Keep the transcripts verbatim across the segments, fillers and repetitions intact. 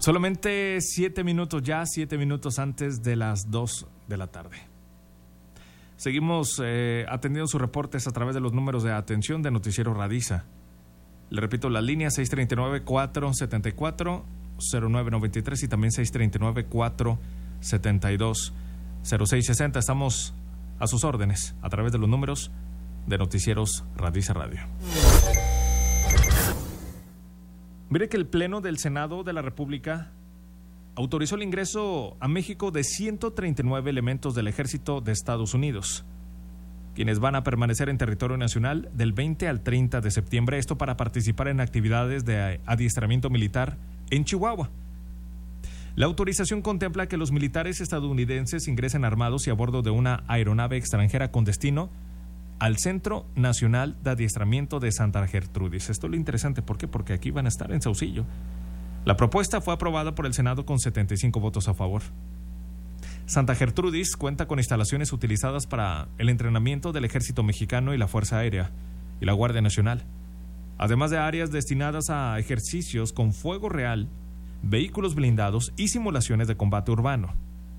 Solamente siete minutos ya, siete minutos antes de las dos de la tarde. Seguimos eh, atendiendo sus reportes a través de los números de atención de Noticiero Radiza. Le repito, las líneas seis tres nueve, cuatro siete cuatro, cero nueve nueve tres y también seis tres nueve, cuatro siete dos, cero seis seis cero. Estamos a sus órdenes a través de los números de Noticieros Radiza Radio. Mire que el Pleno del Senado de la República autorizó el ingreso a México de ciento treinta y nueve elementos del Ejército de Estados Unidos, quienes van a permanecer en territorio nacional del veinte al treinta de septiembre, esto para participar en actividades de adiestramiento militar en Chihuahua. La autorización contempla que los militares estadounidenses ingresen armados y a bordo de una aeronave extranjera con destino al Centro Nacional de Adiestramiento de Santa Gertrudis. Esto es lo interesante, ¿por qué? Porque aquí van a estar en Saucillo. La propuesta fue aprobada por el Senado con setenta y cinco votos a favor. Santa Gertrudis cuenta con instalaciones utilizadas para el entrenamiento del Ejército Mexicano y la Fuerza Aérea y la Guardia Nacional, además de áreas destinadas a ejercicios con fuego real, vehículos blindados y simulaciones de combate urbano.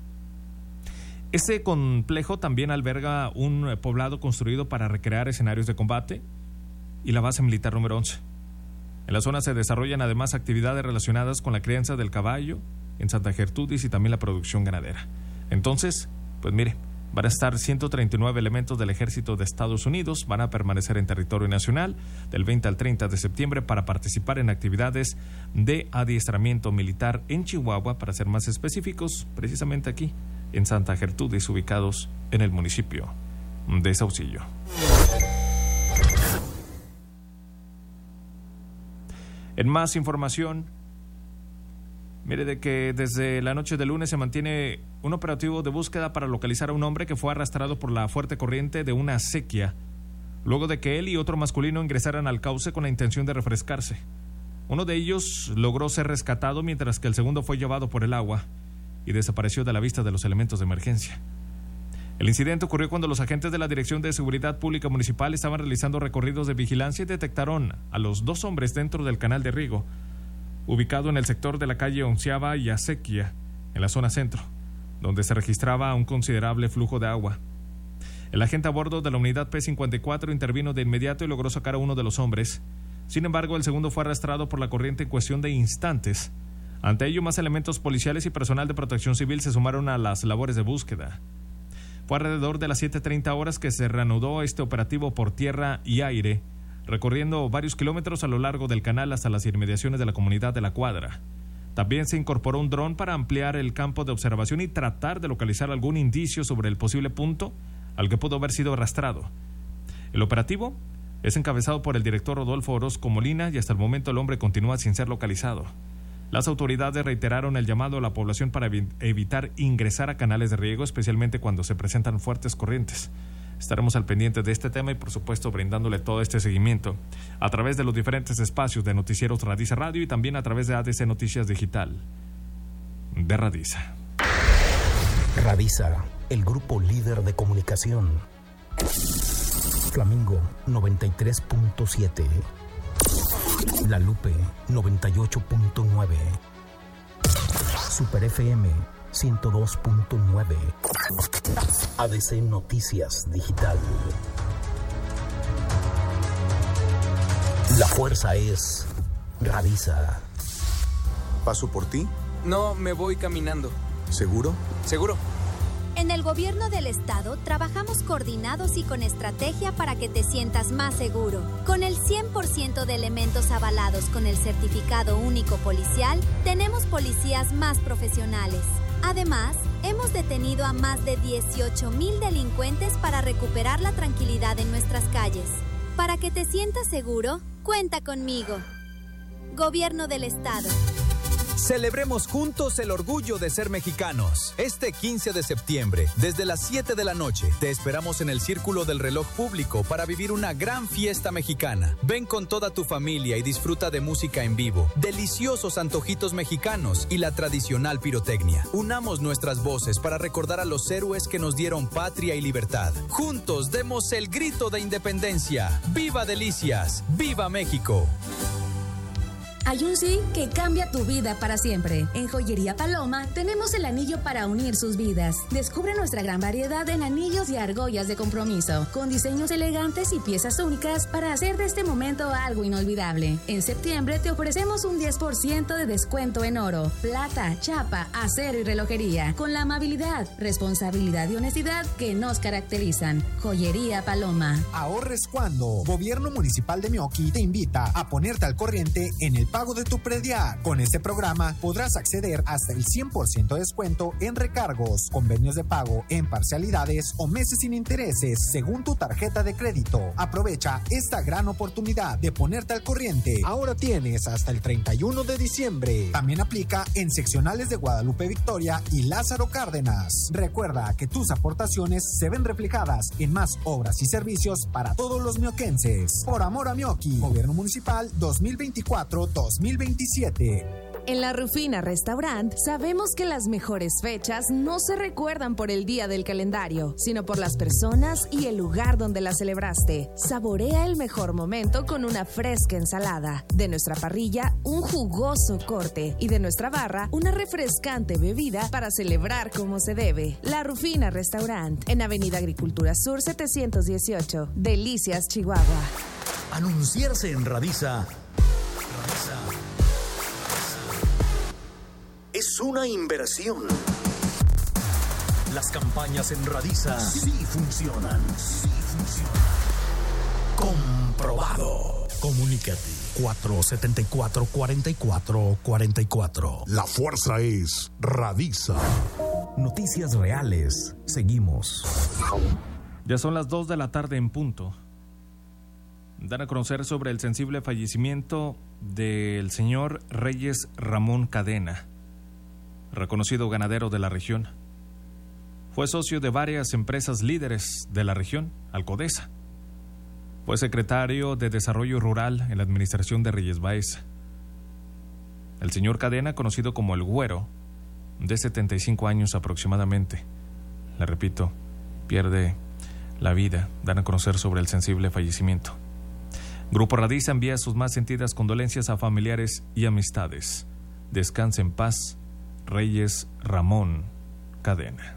Este complejo también alberga un poblado construido para recrear escenarios de combate y la base militar número once. En la zona se desarrollan además actividades relacionadas con la crianza del caballo en Santa Gertrudis y también la producción ganadera. Entonces, pues mire, van a estar ciento treinta y nueve elementos del Ejército de Estados Unidos, van a permanecer en territorio nacional del veinte al treinta de septiembre para participar en actividades de adiestramiento militar en Chihuahua, para ser más específicos, precisamente aquí en Santa Gertrudis, ubicados en el municipio de Saucillo. En más información, mire de que desde la noche del lunes se mantiene un operativo de búsqueda para localizar a un hombre que fue arrastrado por la fuerte corriente de una acequia, luego de que él y otro masculino ingresaran al cauce con la intención de refrescarse. Uno de ellos logró ser rescatado, mientras que el segundo fue llevado por el agua y desapareció de la vista de los elementos de emergencia. El incidente ocurrió cuando los agentes de la Dirección de Seguridad Pública Municipal estaban realizando recorridos de vigilancia y detectaron a los dos hombres dentro del canal de riego, ubicado en el sector de la calle Onceava y Acequia, en la zona centro, donde se registraba un considerable flujo de agua. El agente a bordo de la unidad P cincuenta y cuatro intervino de inmediato y logró sacar a uno de los hombres. Sin embargo, el segundo fue arrastrado por la corriente en cuestión de instantes. Ante ello, más elementos policiales y personal de protección civil se sumaron a las labores de búsqueda. Fue alrededor de las siete treinta horas que se reanudó este operativo por tierra y aire, recorriendo varios kilómetros a lo largo del canal hasta las inmediaciones de la comunidad de La Cuadra. También se incorporó un dron para ampliar el campo de observación y tratar de localizar algún indicio sobre el posible punto al que pudo haber sido arrastrado. El operativo es encabezado por el director Rodolfo Orozco Molina y hasta el momento el hombre continúa sin ser localizado. Las autoridades reiteraron el llamado a la población para evi- evitar ingresar a canales de riego, especialmente cuando se presentan fuertes corrientes. Estaremos al pendiente de este tema y, por supuesto, brindándole todo este seguimiento a través de los diferentes espacios de Noticieros Radiza Radio y también a través de A D C Noticias Digital de Radiza. Radiza, el grupo líder de comunicación. Flamingo noventa y tres punto siete. La Lupe noventa y ocho punto nueve. Super F M ciento dos punto nueve. A D C Noticias Digital. La fuerza es Radiza. ¿Paso por ti? No, me voy caminando. ¿Seguro? ¿Seguro? En el gobierno del estado trabajamos coordinados y con estrategia para que te sientas más seguro. Con el cien por ciento de elementos avalados con el certificado único policial, tenemos policías más profesionales. Además, hemos detenido a más de dieciocho mil delincuentes para recuperar la tranquilidad en nuestras calles. Para que te sientas seguro, cuenta conmigo. Gobierno del estado. Celebremos juntos el orgullo de ser mexicanos. Este quince de septiembre, desde las siete de la noche, te esperamos en el Círculo del Reloj Público para vivir una gran fiesta mexicana. Ven con toda tu familia y disfruta de música en vivo, deliciosos antojitos mexicanos y la tradicional pirotecnia. Unamos nuestras voces para recordar a los héroes que nos dieron patria y libertad. Juntos demos el grito de independencia. ¡Viva Delicias! ¡Viva México! Hay un sí que cambia tu vida para siempre. En Joyería Paloma tenemos el anillo para unir sus vidas. Descubre nuestra gran variedad en anillos y argollas de compromiso, con diseños elegantes y piezas únicas para hacer de este momento algo inolvidable. En septiembre te ofrecemos un diez por ciento de descuento en oro, plata, chapa, acero y relojería, con la amabilidad, responsabilidad y honestidad que nos caracterizan. Joyería Paloma. Ahorres cuando Gobierno Municipal de Meoqui te invita a ponerte al corriente en el pago de tu predial. Con este programa podrás acceder hasta el cien por ciento de descuento en recargos, convenios de pago en parcialidades o meses sin intereses según tu tarjeta de crédito. Aprovecha esta gran oportunidad de ponerte al corriente. Ahora tienes hasta el treinta y uno de diciembre. También aplica en seccionales de Guadalupe Victoria y Lázaro Cárdenas. Recuerda que tus aportaciones se ven reflejadas en más obras y servicios para todos los mioquenses. Por amor a Meoqui, Gobierno Municipal dos mil veinticuatro dos mil veintisiete. En La Rufina Restaurant sabemos que las mejores fechas no se recuerdan por el día del calendario, sino por las personas y el lugar donde la celebraste. Saborea el mejor momento con una fresca ensalada. De nuestra parrilla, un jugoso corte. Y de nuestra barra, una refrescante bebida para celebrar como se debe. La Rufina Restaurant, en Avenida Agricultura Sur setecientos dieciocho, Delicias, Chihuahua. Anunciarse en Radisa es una inversión. Las campañas en Radisa sí funcionan. Sí funcionan. Comprobado. Comunícate. cuatro siete cuatro, cuatro cuatro cuatro cuatro. La fuerza es Radisa. Noticias reales. Seguimos. Ya son las dos de la tarde en punto. Dan a conocer sobre el sensible fallecimiento del señor Reyes Ramón Cadena, reconocido ganadero de la región. Fue socio de varias empresas líderes de la región, Alcodesa. Fue secretario de Desarrollo Rural en la administración de Reyes Baeza. El señor Cadena, conocido como el Güero, de setenta y cinco años aproximadamente, le repito, pierde la vida. Dan a conocer sobre el sensible fallecimiento. Grupo Radisa envía sus más sentidas condolencias a familiares y amistades. Descanse en paz, Reyes Ramón Cadena.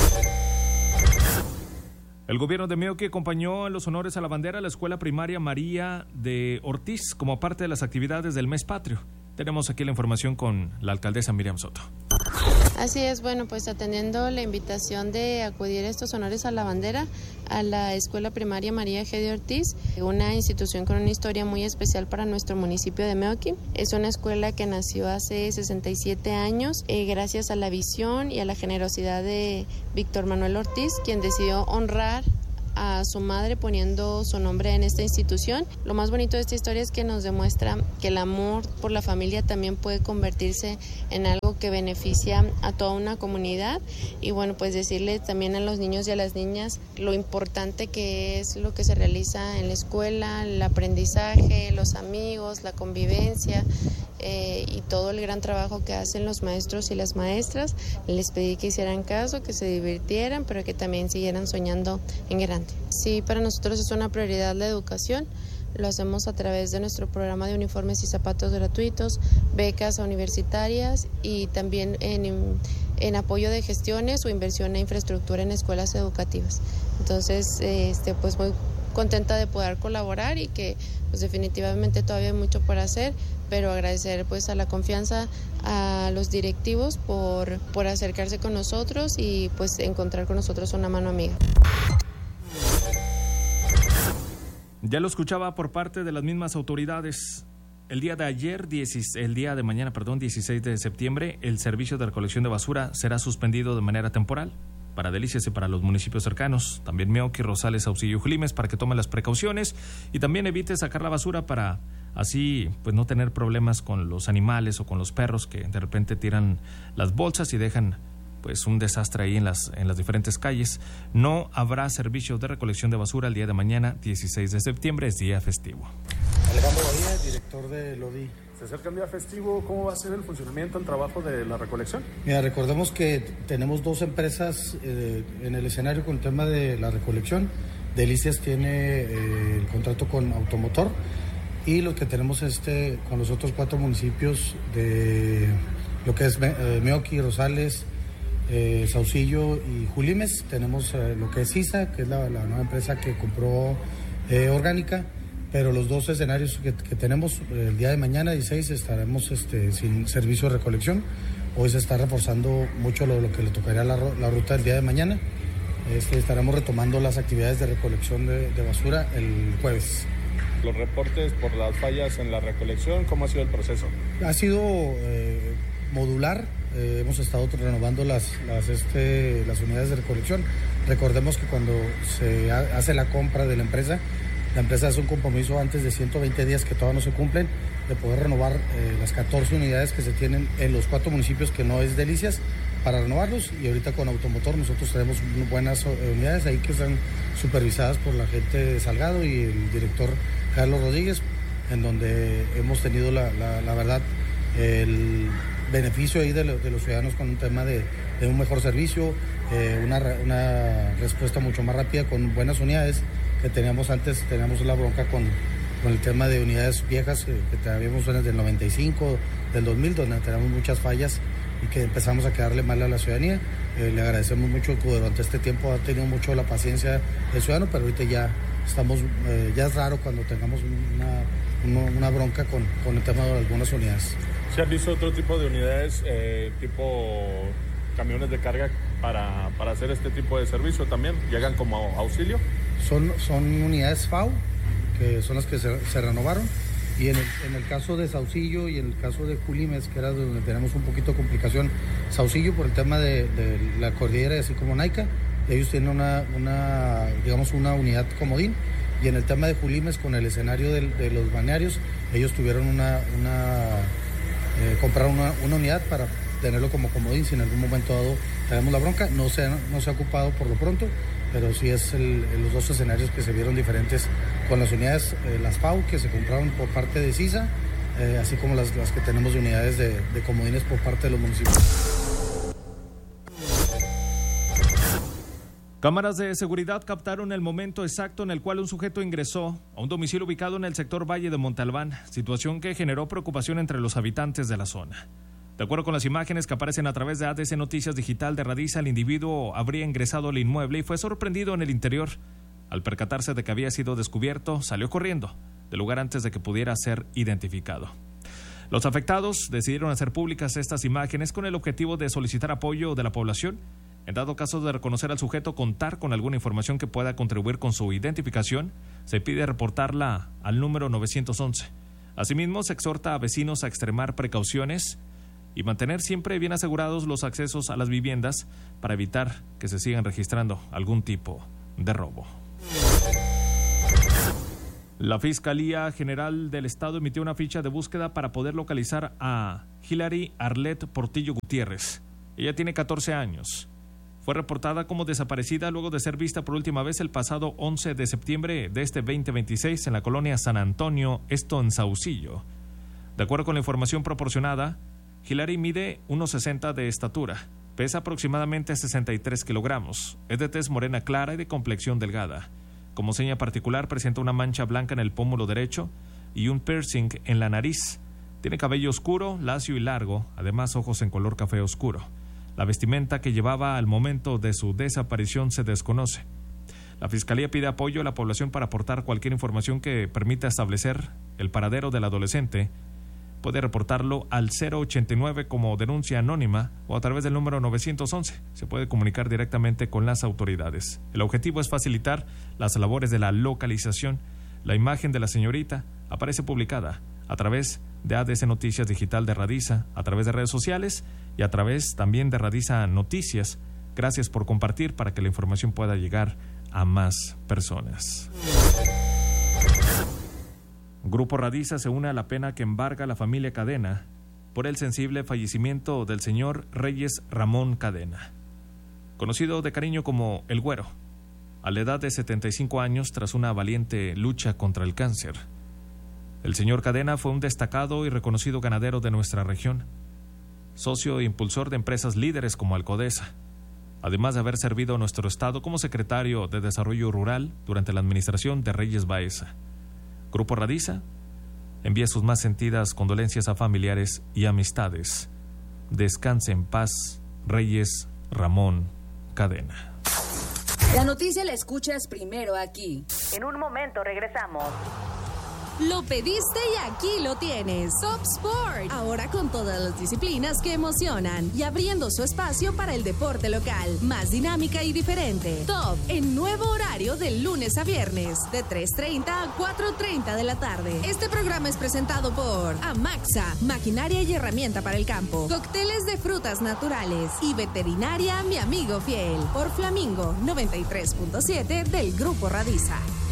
El gobierno de Meoqui acompañó en los honores a la bandera a la Escuela Primaria María de Ortiz como parte de las actividades del Mes Patrio. Tenemos aquí la información con la alcaldesa Miriam Soto. Así es, bueno, pues atendiendo la invitación de acudir a estos honores a la bandera a la Escuela Primaria María G. de Ortiz, una institución con una historia muy especial para nuestro municipio de Meoqui. Es una escuela que nació hace sesenta y siete años eh, gracias a la visión y a la generosidad de Víctor Manuel Ortiz, quien decidió honrar a su madre poniendo su nombre en esta institución. Lo más bonito de esta historia es que nos demuestra que el amor por la familia también puede convertirse en algo que beneficia a toda una comunidad. Y bueno, pues decirle también a los niños y a las niñas lo importante que es lo que se realiza en la escuela, el aprendizaje, los amigos, la convivencia eh, y todo el gran trabajo que hacen los maestros y las maestras. Les pedí que hicieran caso, que se divirtieran, pero que también siguieran soñando en grande. Sí, para nosotros es una prioridad la educación. Lo hacemos a través de nuestro programa de uniformes y zapatos gratuitos, becas universitarias y también en, en apoyo de gestiones o inversión en infraestructura en escuelas educativas. Entonces, este, pues muy contenta de poder colaborar y que pues definitivamente todavía hay mucho por hacer, pero agradecer pues a la confianza a los directivos por, por acercarse con nosotros y pues encontrar con nosotros una mano amiga. Ya lo escuchaba por parte de las mismas autoridades. El día de ayer, el día de mañana, perdón, dieciséis de septiembre, el servicio de recolección de basura será suspendido de manera temporal para Delicias y para los municipios cercanos. También Meoqui, Rosales, Saucillo y Jlimes, para que tomen las precauciones y también evite sacar la basura para así pues no tener problemas con los animales o con los perros que de repente tiran las bolsas y dejan pues un desastre ahí en las, en las diferentes calles. No habrá servicio de recolección de basura el día de mañana, dieciséis de septiembre, es día festivo. Alejandro Badía, director de Lodi. Se acerca el día festivo, ¿cómo va a ser el funcionamiento, el trabajo de la recolección? Mira, recordemos que tenemos dos empresas eh, en el escenario con el tema de la recolección. Delicias tiene eh, el contrato con Automotor y lo que tenemos este con los otros cuatro municipios de lo que es eh, Meoqui, Rosales, eh, Saucillo y Julimes. Tenemos eh, lo que es CISA, que es la, la nueva empresa que compró eh, Orgánica, pero los dos escenarios que, que tenemos eh, el día de mañana, dieciséis, estaremos este, sin servicio de recolección. Hoy se está reforzando mucho lo, lo que le tocaría la, la ruta del día de mañana. Este, estaremos retomando las actividades de recolección de, de basura el jueves. Los reportes por las fallas en la recolección, ¿cómo ha sido el proceso? Ha sido eh, modular, eh, hemos estado renovando las, las, este, las unidades de recolección. Recordemos que cuando se ha, hace la compra de la empresa, la empresa hace un compromiso antes de ciento veinte días que todavía no se cumplen, de poder renovar eh, las catorce unidades que se tienen en los cuatro municipios que no es Delicias, para renovarlos. Y ahorita con Automotor nosotros tenemos buenas unidades ahí que están supervisadas por la gente de Salgado y el director Carlos Rodríguez, en donde hemos tenido la, la, la verdad el beneficio ahí de, lo, de los ciudadanos con un tema de, de un mejor servicio, eh, una, una respuesta mucho más rápida con buenas unidades que teníamos antes. Teníamos la bronca con, con el tema de unidades viejas eh, que teníamos desde el noventa y cinco, del dos mil, donde teníamos muchas fallas y que empezamos a quedarle mal a la ciudadanía. Eh, le agradecemos mucho que durante este tiempo ha tenido mucho la paciencia del ciudadano, pero ahorita ya estamos, eh, ya es raro cuando tengamos una, una, una bronca con, con el tema de algunas unidades. ¿Se han visto otro tipo de unidades, eh, tipo camiones de carga para, para hacer este tipo de servicio también? ¿Llegan como auxilio? Son, son unidades F A U, que son las que se, se renovaron. Y en el, en el caso de Saucillo y en el caso de Julimes, que era donde tenemos un poquito de complicación, Saucillo por el tema de, de la cordillera, así como Naica, ellos tienen una, una, digamos, una unidad comodín. Y en el tema de Julimes, con el escenario de, de los balnearios, ellos tuvieron una, una eh, compraron una, una unidad para tenerlo como comodín si en algún momento dado tenemos la bronca. No se, no se ha ocupado por lo pronto, pero sí es el, los dos escenarios que se vieron diferentes con las unidades, eh, las F A U que se compraron por parte de CISA, eh, así como las, las que tenemos de unidades de, de comodines por parte de los municipios. Cámaras de seguridad captaron el momento exacto en el cual un sujeto ingresó a un domicilio ubicado en el sector Valle de Monte Albán, situación que generó preocupación entre los habitantes de la zona. De acuerdo con las imágenes que aparecen a través de A D C Noticias Digital de Radiza, el individuo habría ingresado al inmueble y fue sorprendido en el interior. Al percatarse de que había sido descubierto, salió corriendo del lugar antes de que pudiera ser identificado. Los afectados decidieron hacer públicas estas imágenes con el objetivo de solicitar apoyo de la población. En dado caso de reconocer al sujeto, contar con alguna información que pueda contribuir con su identificación, se pide reportarla al número nueve once. Asimismo, se exhorta a vecinos a extremar precauciones y mantener siempre bien asegurados los accesos a las viviendas para evitar que se sigan registrando algún tipo de robo. La Fiscalía General del Estado emitió una ficha de búsqueda para poder localizar a Hilary Arlette Portillo Gutiérrez. Ella tiene catorce años. Fue reportada como desaparecida luego de ser vista por última vez el pasado once de septiembre de este veinte veintiséis en la colonia San Antonio, esto en Saucillo. De acuerdo con la información proporcionada, Hilary mide uno sesenta de estatura, pesa aproximadamente sesenta y tres kilogramos, es de tez morena clara y de complexión delgada. Como seña particular, presenta una mancha blanca en el pómulo derecho y un piercing en la nariz. Tiene cabello oscuro, lacio y largo, además ojos en color café oscuro. La vestimenta que llevaba al momento de su desaparición se desconoce. La Fiscalía pide apoyo a la población para aportar cualquier información que permita establecer el paradero del adolescente. Puede reportarlo al cero ochenta y nueve como denuncia anónima o a través del número nueve once. Se puede comunicar directamente con las autoridades. El objetivo es facilitar las labores de la localización. La imagen de la señorita aparece publicada a través de A D C Noticias Digital de Radiza, a través de redes sociales y a través también de Radiza Noticias. Gracias por compartir para que la información pueda llegar a más personas. Grupo Radiza se une a la pena que embarga a la familia Cadena por el sensible fallecimiento del señor Reyes Ramón Cadena, conocido de cariño como El Güero, a la edad de setenta y cinco años tras una valiente lucha contra el cáncer. El señor Cadena fue un destacado y reconocido ganadero de nuestra región, socio e impulsor de empresas líderes como Alcodesa, además de haber servido a nuestro estado como secretario de Desarrollo Rural durante la administración de Reyes Baeza. Grupo Radiza envía sus más sentidas condolencias a familiares y amistades. Descanse en paz, Reyes Ramón Cadena. La noticia la escuchas primero aquí. En un momento regresamos. Lo pediste y aquí lo tienes. Top Sport. Ahora con todas las disciplinas que emocionan y abriendo su espacio para el deporte local. Más dinámica y diferente. Top en nuevo horario de lunes a viernes de tres treinta a cuatro treinta de la tarde. Este programa es presentado por Amaxa, maquinaria y herramienta para el campo. Cócteles de frutas naturales y veterinaria Mi Amigo Fiel. Por Flamingo noventa y tres punto siete del Grupo Radiza.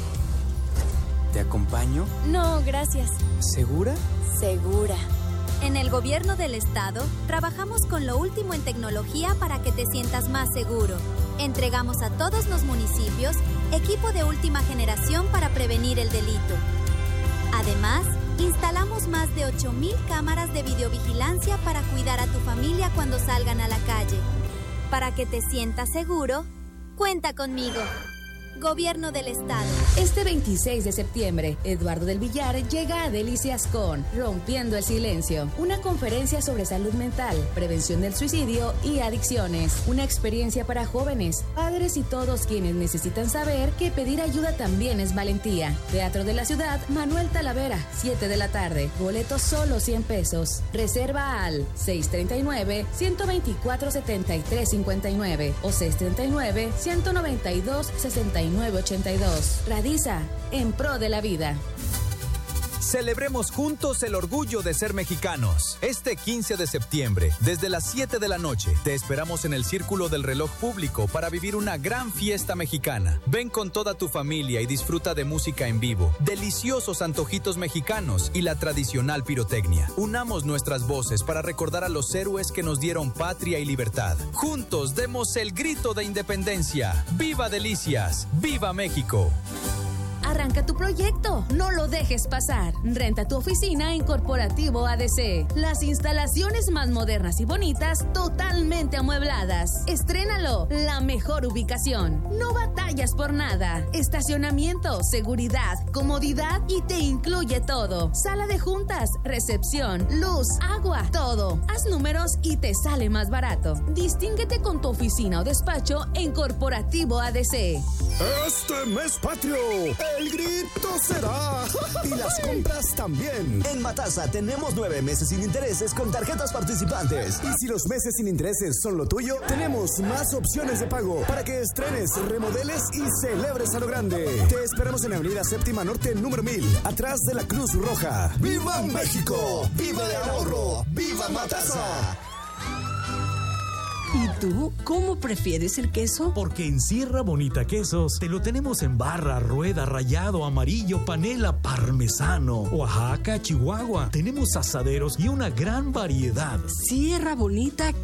¿Te acompaño? No, gracias. ¿Segura? Segura. En el gobierno del estado, trabajamos con lo último en tecnología para que te sientas más seguro. Entregamos a todos los municipios equipo de última generación para prevenir el delito. Además, instalamos más de ocho mil cámaras de videovigilancia para cuidar a tu familia cuando salgan a la calle. Para que te sientas seguro, cuenta conmigo. Gobierno del Estado. Este veintiséis de septiembre, Eduardo del Villar llega a Delicias con Rompiendo el Silencio, una conferencia sobre salud mental, prevención del suicidio y adicciones. Una experiencia para jóvenes, padres y todos quienes necesitan saber que pedir ayuda también es valentía. Teatro de la Ciudad, Manuel Talavera, siete de la tarde. Boletos solo cien pesos. Reserva al seis treinta y nueve, ciento veinticuatro, setenta y tres cincuenta y nueve o seis treinta y nueve, ciento noventa y dos, sesenta y nueve ochenta y dos. Radiza, en pro de la vida. Celebremos juntos el orgullo de ser mexicanos. Este quince de septiembre, desde las siete de la noche, te esperamos en el Círculo del Reloj Público para vivir una gran fiesta mexicana. Ven con toda tu familia y disfruta de música en vivo, deliciosos antojitos mexicanos y la tradicional pirotecnia. Unamos nuestras voces para recordar a los héroes que nos dieron patria y libertad. Juntos demos el grito de independencia. ¡Viva Delicias! ¡Viva México! Arranca tu proyecto, no lo dejes pasar. Renta tu oficina en Corporativo A D C. Las instalaciones más modernas y bonitas, totalmente amuebladas. Estrénalo, la mejor ubicación. No batallas por nada. Estacionamiento, seguridad, comodidad y te incluye todo. Sala de juntas, recepción, luz, agua, todo. Haz números y te sale más barato. Distínguete con tu oficina o despacho en Corporativo A D C. Este mes patrio, el grito se da y las compras también. En Matasa tenemos nueve meses sin intereses con tarjetas participantes. Y si los meses sin intereses son lo tuyo, tenemos más opciones de pago para que estrenes, remodeles y celebres a lo grande. Te esperamos en la Avenida Séptima Norte, número mil, atrás de la Cruz Roja. ¡Viva México! ¡Viva el ahorro! ¡Viva Matasa! ¿Y tú? ¿Cómo prefieres el queso? Porque en Sierra Bonita Quesos te lo tenemos en barra, rueda, rallado, amarillo, panela, parmesano, Oaxaca, Chihuahua. Tenemos asaderos y una gran variedad. Sierra Bonita